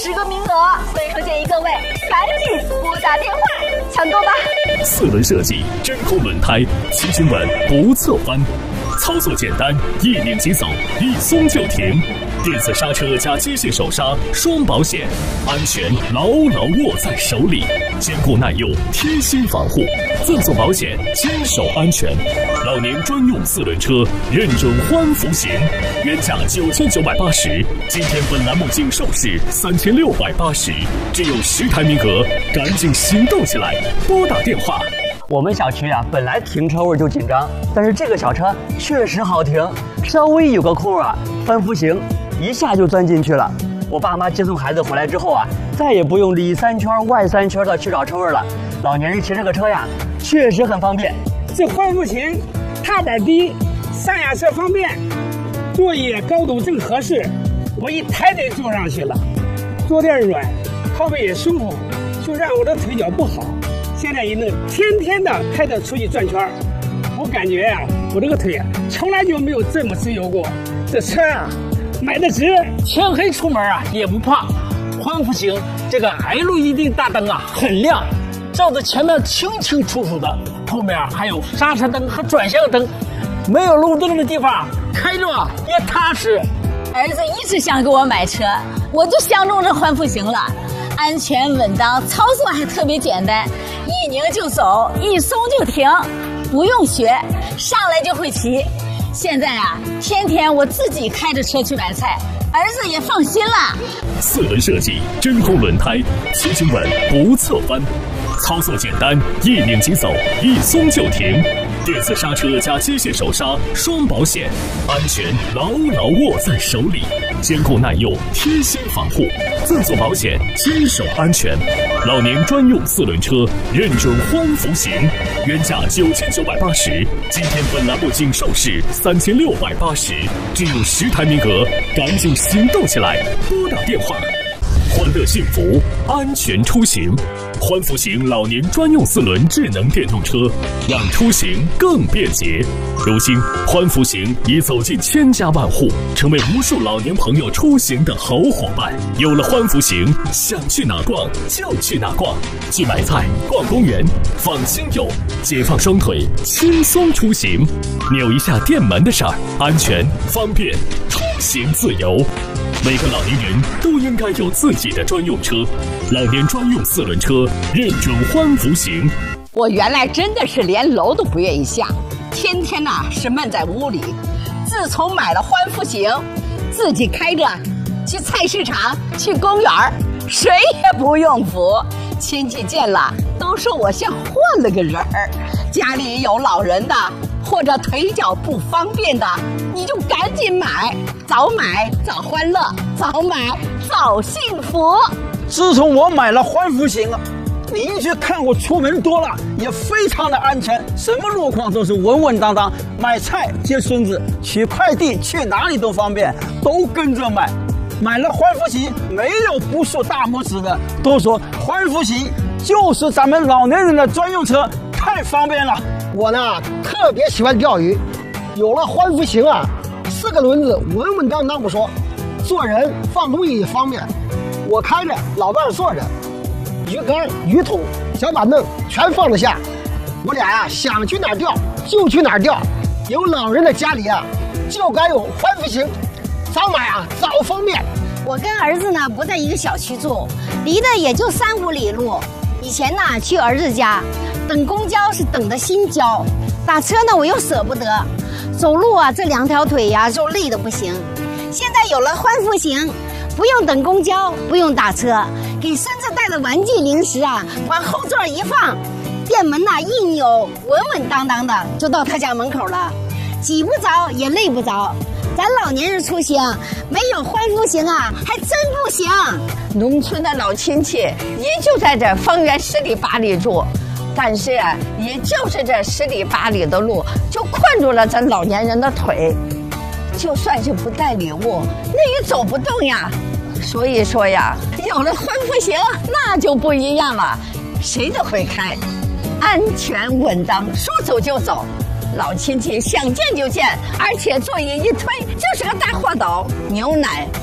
50个名额，随后建议各位赶紧拨打电话抢购吧。 4轮设计，真空轮胎，骑行稳不侧翻，操作简单，一拧即走，一松就停。电子刹车加机械手刹，双保险，安全牢牢握在手里，坚固耐用，贴心防护，赠送保险，坚守安全。老年专用4轮车，认准欢福行，原价9980，今天本栏目净售市3680，只有10台名额，赶紧行动起来，拨打电话。 我们小区啊，本来停车位就紧张，但是这个小车确实好停，稍微有个空啊，欢福行一下就钻进去了。我爸妈接送孩子回来之后啊，再也不用里3圈外3圈的去找车位了。老年人骑这个车呀，确实很方便。 这欢福行，踏板低，上下车方便，座椅高度正合适，我一抬就坐上去了，坐垫软，靠背也舒服，就让我的腿脚不好。现在也能天天的开着出去转圈，我感觉啊，我这个腿啊，从来就没有这么自由过。这车啊，买的值，天黑出门啊也不怕。欢福行这个 LED 大灯啊很亮，照着前面清清楚楚的，后面还有刹车灯和转向灯，没有路灯的地方开着也踏实。 儿子一直想给我买车，我就相中这欢福行了，安全稳当，操作还特别简单，一拧就走，一松就停，不用学，上来就会骑。现在啊，天天我自己开着车去买菜，儿子也放心了。 4轮设计，真空轮胎，骑行稳不侧翻，操作简单，一拧即走，一松就停。电子刹车加机械手刹，双保险，安全牢牢握在手里，坚固耐用，贴心防护，赠送保险，坚守安全。老年专用4轮车，认准欢福行，原价9980，今天本栏目净售市3680，只有10台名额，赶紧行动起来，拨打电话。欢乐幸福，安全出行。欢福行老年专用4轮智能电动车，让出行更便捷。如今，欢福行已走进千家万户，成为无数老年朋友出行的好伙伴。有了欢福行，想去哪逛就去哪逛，去买菜、逛公园，放亲友，解放双腿，轻松出行。扭一下电门的事儿，安全方便，出行自由。每个老年人都应该有自己的专用车，老年专用4轮车，认准欢福行。 我原来真的是连楼都不愿意下，天天是闷在屋里。自从买了欢福行，自己开着去菜市场、去公园，谁也不用扶。亲戚见了都说我像换了个人儿。家里有老人的或者腿脚不方便的，你就赶紧买，早买早欢乐，早买早幸福。 自从我买了欢福行啊，邻居看我出门多了，也非常的安全，什么路况都是稳稳当当。买菜接孙子，取快递去哪里都方便，都跟着买。买了欢福行，没有不竖大拇指的，都说欢福行就是咱们老年人的专用车，太方便了。 我呢特别喜欢钓鱼，有了欢福行啊，4个轮子稳稳当当不说，做人放东西也方便。我开着，老伴坐着，鱼竿、鱼桶、小板凳全放得下。我俩呀想去哪儿钓就去哪儿钓。有老人的家里啊，就该有欢福行，早买啊早方便。 我跟儿子呢不在一个小区住，离得也就3、5里路。以前呢去儿子家，等公交是等的心焦，打车呢我又舍不得，走路啊这2条腿呀就累得不行。现在有了欢福行，不用等公交，不用打车，给孙子带的玩具零食啊往后座一放，电门一扭，稳稳当当的就到他家门口了，挤不着也累不着。咱老年人出行没有欢福行啊还真不行。 农村的老亲戚也就在这方圆10里8里住，但是也就是这10里8里的路就困住了咱老年人的腿，就算是不带礼物那也走不动呀。所以说呀，有了欢福行那就不一样了，谁都会开，安全稳当，说走就走，老亲戚想见就见，而且座椅一推就是个大货斗，牛奶